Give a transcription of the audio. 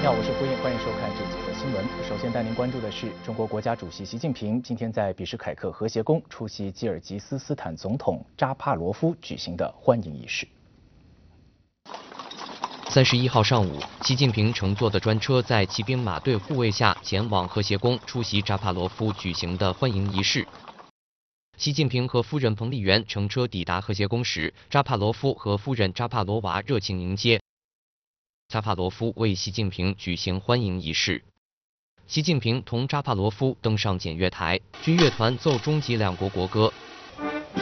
你好，我是胡颖，欢迎收看这节的新闻。首先带您关注的是，中国国家主席习近平今天在比什凯克和谐宫出席吉尔吉斯斯坦总统扎帕罗夫举行的欢迎仪式。 31号上午，习近平乘坐的专车在骑兵马队护卫下前往和谐宫出席扎帕罗夫举行的欢迎仪式。习近平和夫人彭丽媛乘车抵达和谐宫时，扎帕罗夫和夫人扎帕罗娃热情迎接。扎帕罗夫为习近平举行欢迎仪式。习近平同扎帕罗夫登上检阅台，军乐团奏中吉两国国歌，